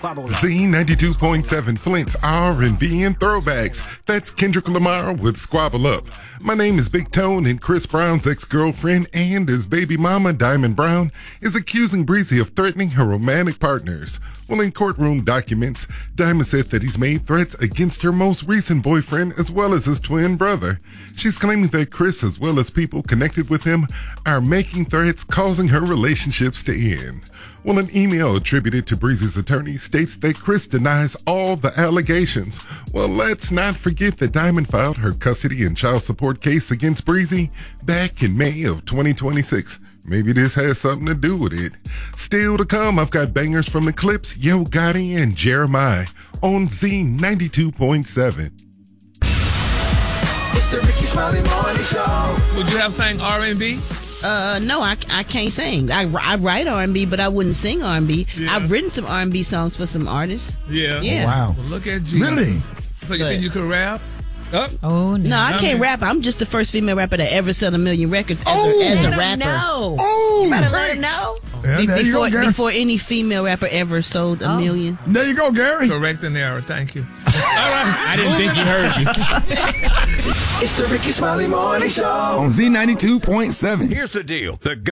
Z92.7 Flint's R&B and throwbacks. That's Kendrick Lamar with Squabble Up. My name is Big Tone, and Chris Brown's ex-girlfriend and his baby mama, Diamond Brown, is accusing Breezy of threatening her romantic partners. Well, in courtroom documents, Diamond said that he's made threats against her most recent boyfriend as well as his twin brother. She's claiming that Chris, as well as people connected with him, are making threats causing her relationships to end. Well, an email attributed to Breezy's attorney states that Chris denies all the allegations. Well, let's not forget that Diamond filed her custody and child support case against Breezy back in May of 2026. Maybe this has something to do with it. Still to come, I've got bangers from the Clips, Yo Gotti, and Jeremiah on Z92.7. It's the Ricky Smiley Morning Show. Would you have sang R&B? No, I can't sing. I write R&B, but I wouldn't sing R&B. Yeah. I've written some R&B songs for some artists. Yeah. Yeah. Wow. Well, look at Jesus. Really? So you think you could rap? Oh, No, I can't rap. I'm just the first female rapper to ever sell 1 million records as a rapper. No. Oh, You better let him know. Yeah, there you go, Gary. Before any female rapper ever sold 1 million. There you go, Gary. Correct and error. Thank you. All right. I didn't think you heard you. It's the Ricky Smiley Morning Show. On Z92.7. Here's the deal. The